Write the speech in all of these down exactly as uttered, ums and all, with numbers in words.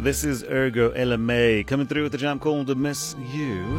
This is Ergo L M A coming through with the jam called Miss You.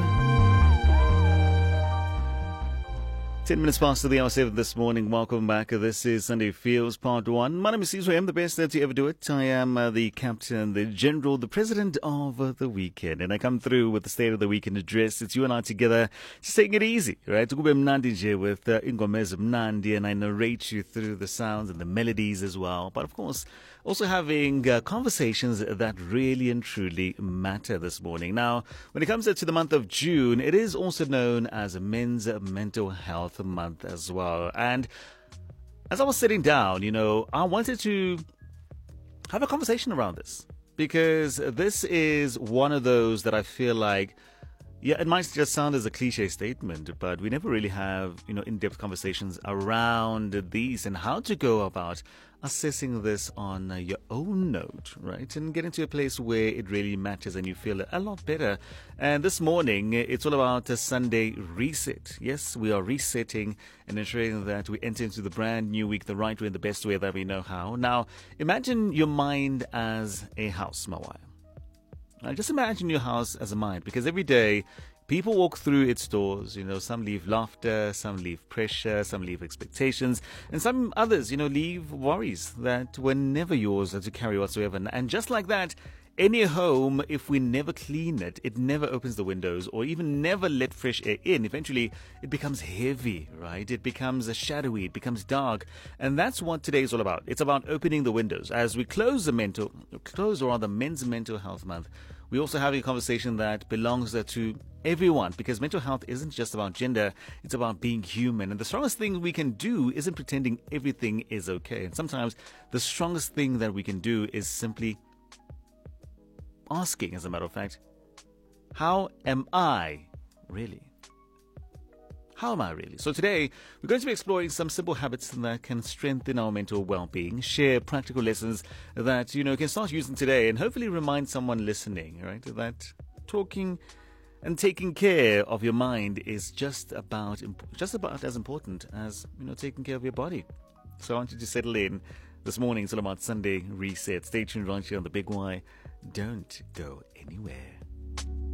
Ten minutes past to the hour seven this morning. Welcome back. This is Sunday Feels Part One. My name is Caesar. I am the best to ever do it. I am uh, the captain, the general, the president of uh, the weekend, and I come through with the state of the weekend address. It's you and I together, just taking it easy, right? Kube mnandi nje with uh, Ingomez Mnandi, and I narrate you through the sounds and the melodies as well. But of course, also having uh, conversations that really and truly matter this morning. Now, when it comes to the month of June, it is also known as Men's Mental Health Month as well. And as I was sitting down, you know, I wanted to have a conversation around this, because this is one of those that I feel like, yeah, it might just sound as a cliche statement, but we never really have, you know, in-depth conversations around these and how to go about assessing this on uh, your own note, right? And getting to a place where it really matters and you feel a lot better. And this morning, it's all about a Sunday reset. Yes, we are resetting and ensuring that we enter into the brand new week the right way, the best way that we know how. Now, imagine your mind as a house, Mawaya. Now, just imagine your house as a mind, because every day people walk through its doors. You know, some leave laughter, some leave pressure, some leave expectations, and some others, you know, leave worries that were never yours to carry whatsoever. And just like that, any home, if we never clean it, it never opens the windows or even never let fresh air in. Eventually, it becomes heavy, right? It becomes shadowy, it becomes dark. And that's what today is all about. It's about opening the windows. As we close the mental, close or rather Men's Mental Health Month, we also have a conversation that belongs to everyone, because mental health isn't just about gender, it's about being human. And the strongest thing we can do isn't pretending everything is okay. And sometimes the strongest thing that we can do is simply asking, as a matter of fact, how am I really? How am I really? So today, we're going to be exploring some simple habits that can strengthen our mental well-being, share practical lessons that, you know, can start using today, and hopefully remind someone listening, right, that talking and taking care of your mind is just about just about as important as, you know, taking care of your body. So I want you to settle in. This morning, it's all about Sunday Reset. Stay tuned right here on The Big Y. Don't go anywhere.